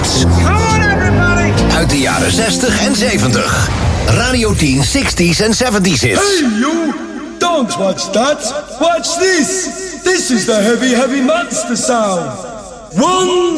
hits. Come on everybody! Uit de jaren 60 en 70. Radio 10 60s en 70s hits. Hey you! Don't watch that! Watch this! This is the heavy, heavy monster sound! 1,